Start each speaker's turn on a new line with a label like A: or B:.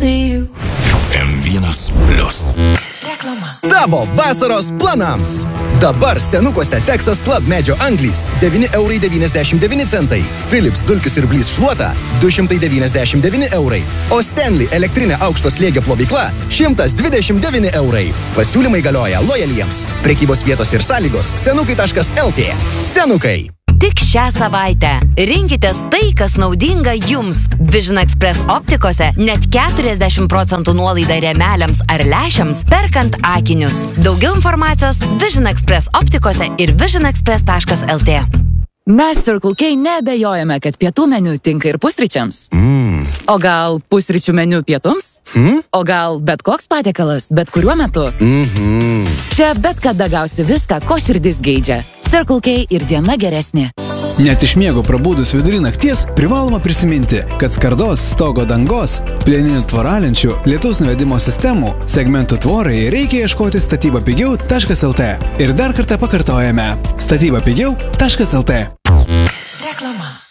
A: M1 Plus.
B: Reklama.
C: Tavo vasaros planams. Dabar senukuose Texas Club medžio anglys 9,99 €. Philips dulkių siurblys šluota 299 €. O Stanley elektrinė aukšto slėgio plovykla 129 €. Pasiūlymai galioja lojaliems. Prekybos vietos ir sąlygos senukai.lt. Senukai.
B: Tik šią savaitę rinkitės tai, kas naudinga jums. Vision Express optikose net 40% nuolaida rėmeliams ar lęšiams perkant akinius. Daugiau informacijos Vision Express optikose ir visionexpress.lt.
D: Mes Circle K neabejojame, kad pietų meniu tinka ir pusryčiams. O gal pusryčių meniu pietums? O gal bet koks patiekalas, bet kuriuo metu? Čia bet kada gausi viską, ko širdis geidžia. Circle K ir diena geresnė.
E: Net iš miego prabūdus vidurį nakties privaloma prisiminti, kad skardos, stogo dangos, plieninių tvoralenčių, lietaus nuvedimo sistemų, segmentų tvorai reikia ieškoti statybapigiau.lt. Ir dar kartą pakartojame: statybapigiau.lt.
B: Reklama.